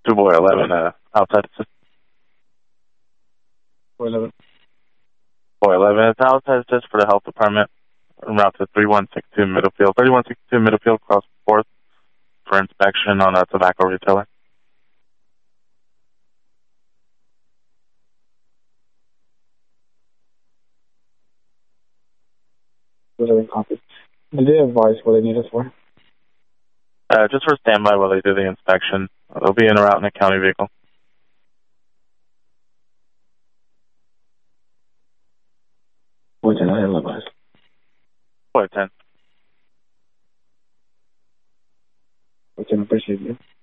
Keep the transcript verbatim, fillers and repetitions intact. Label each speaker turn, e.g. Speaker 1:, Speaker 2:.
Speaker 1: two boy eleven, uh, outside.
Speaker 2: four eleven.
Speaker 1: Boy eleven, it's outside just for the health department. En route to three one six two Middlefield. thirty one sixty-two Middlefield, cross fourth for inspection on a tobacco retailer.
Speaker 2: Whatever copy. Did they advise what they need us for?
Speaker 1: Uh, just for standby while they do the inspection. They'll be in or out in a county vehicle.
Speaker 2: What's an I advise?
Speaker 1: Boy ten.
Speaker 2: I can appreciate you.